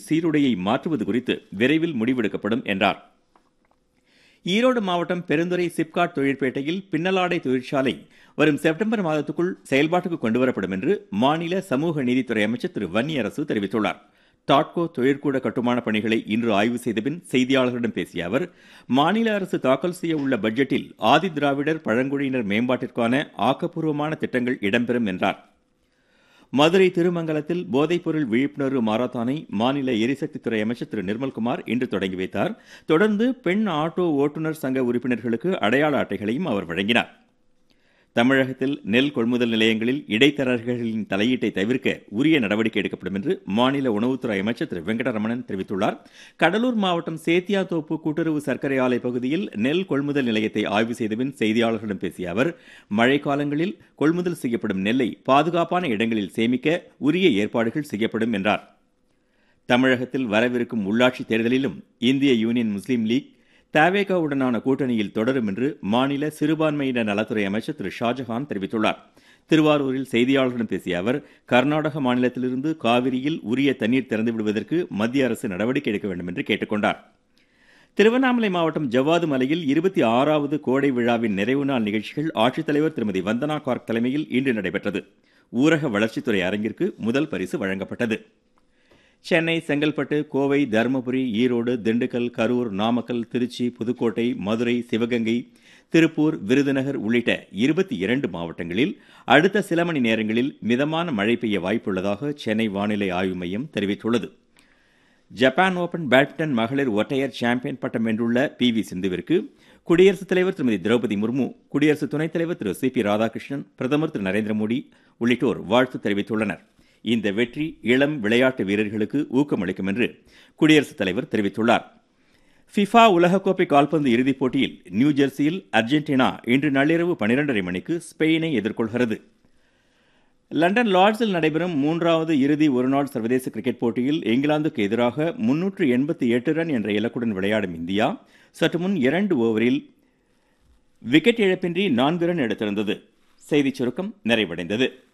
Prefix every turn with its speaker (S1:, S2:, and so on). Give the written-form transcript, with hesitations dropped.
S1: தொழிற்சாலைகளின் சீருடையை மாற்றுவது குறித்து விரைவில் முடிவெடுக்கப்படும் என்றார். ஈரோடு மாவட்டம் பெருந்துறை சிப்காட் தொழிற்பேட்டையில் பின்னலாடை தொழிற்சாலை வரும் செப்டம்பர் மாதத்துக்குள் செயல்பாட்டுக்கு கொண்டுவரப்படும் என்று மாநில சமூக நீதித்துறை அமைச்சர் திரு வன்னியரசு தெரிவித்துள்ளார். டாட்கோ தொழிற்கூட கட்டுமான பணிகளை இன்று ஆய்வு செய்தபின் செய்தியாளர்களிடம் பேசிய அவர், மாநில அரசு தாக்கல் செய்ய உள்ள பட்ஜெட்டில் ஆதி திராவிடர் பழங்குடியினர் மேம்பாட்டிற்கான ஆக்கப்பூர்வமான திட்டங்கள் இடம்பெறும் என்றார். மதுரை திருமங்கலத்தில் போதைப்பொருள் விழிப்புணர்வு மாரத்தானை மாநில எரிசக்தித்துறை அமைச்சர் திரு நிர்மல்குமார் இன்று தொடங்கி வைத்தார். தொடர்ந்து பெண் ஆட்டோ ஓட்டுநர் சங்க உறுப்பினர்களுக்கு அடையாள அட்டைகளையும் அவர் வழங்கினார். தமிழகத்தில் நெல் கொள்முதல் நிலையங்களில் இடைத்தரகர்களின் தலையீட்டை தவிர்க்க உரிய நடவடிக்கை எடுக்கப்படும் என்று மாநில உணவுத்துறை அமைச்சர் திரு வெங்கடரமணன் தெரிவித்துள்ளார். கடலூர் மாவட்டம் சேத்தியாத்தோப்பு கூட்டுறவு சர்க்கரை ஆலை பகுதியில் நெல் கொள்முதல் நிலையத்தை ஆய்வு செய்தபின் செய்தியாளர்களிடம் பேசிய அவர், மழைக்காலங்களில் கொள்முதல் செய்யப்படும் நெல்லை பாதுகாப்பான இடங்களில் சேமிக்க உரிய ஏற்பாடுகள் செய்யப்படும் என்றார். தமிழகத்தில் வரவிருக்கும் உள்ளாட்சி தேர்தலிலும் இந்திய யூனியன் முஸ்லீம் லீக் தவேகாவுடனான கூட்டணியில் தொடரும் என்று மாநில சிறுபான்மையினர் நலத்துறை அமைச்சர் திரு ஷாஜஹான் தெரிவித்துள்ளார். திருவாரூரில் செய்தியாளர்களிடம் பேசிய அவர், கர்நாடக மாநிலத்திலிருந்து காவிரியில் உரிய தண்ணீர் திறந்து விடுவதற்கு மத்திய அரசு நடவடிக்கை எடுக்க வேண்டும் என்று கேட்டுக் கொண்டார். திருவண்ணாமலை மாவட்டம் ஜவ்வாது மலையில் 26வது கோடை விழாவின் நிறைவு நாள் நிகழ்ச்சிகள் ஆட்சித்தலைவர் திருமதி வந்தனா கார்க் தலைமையில் இன்று நடைபெற்றது. ஊரக வளர்ச்சித்துறை அரங்கிற்கு முதல் பரிசு வழங்கப்பட்டது. சென்னை, செங்கல்பட்டு, கோவை, தருமபுரி, ஈரோடு, திண்டுக்கல், கரூர், நாமக்கல், திருச்சி, புதுக்கோட்டை, மதுரை, சிவகங்கை, திருப்பூர், விருதுநகர் உள்ளிட்ட 22 மாவட்டங்களில் அடுத்த சில மணி நேரங்களில் மிதமான மழை பெய்ய வாய்ப்புள்ளதாக சென்னை வானிலை ஆய்வு மையம் தெரிவித்துள்ளது. ஜப்பான் ஓபன் பேட்மிண்டன் மகளிர் ஒற்றையர் சாம்பியன் பட்டம் வென்றுள்ள PV சிந்துவிற்கு குடியரசுத் தலைவர் திருமதி திரௌபதி முர்மு, குடியரசு துணைத் தலைவர் திரு CP ராதாகிருஷ்ணன், பிரதமர் திரு நரேந்திர மோடி உள்ளிட்டோர் வாழ்த்து தெரிவித்துள்ளனர். இந்த வெற்றி இளம் விளையாட்டு வீரர்களுக்கு ஊக்கமளிக்கும் என்று குடியரசுத் தலைவர் தெரிவித்துள்ளார். ஃபிஃபா உலகக்கோப்பை கால்பந்து இறுதிப் போட்டியில் நியூஜெர்சியில் அர்ஜென்டினா இன்று நள்ளிரவு 12:30 மணிக்கு ஸ்பெயினை எதிர்கொள்கிறது. லண்டன் லார்ட்ஸில் நடைபெறும் 3வது இறுதி ஒருநாள் சர்வதேச கிரிக்கெட் போட்டியில் இங்கிலாந்துக்கு எதிராக 388 ரன் என்ற இலக்குடன் விளையாடும் இந்தியா சற்றுமுன் 2 ஓவரில் விக்கெட் இழப்பின்றி 4 ரன் எடுத்திருந்தது. செய்திச் சுருக்கம் நிறைவடைந்தது.